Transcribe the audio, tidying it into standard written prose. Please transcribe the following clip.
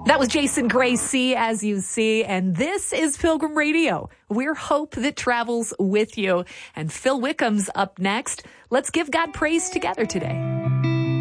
That was Jason Gray, See As You See, and this is Pilgrim Radio. We're hope that travels with you. And Phil Wickham's up next. Let's give God praise together today.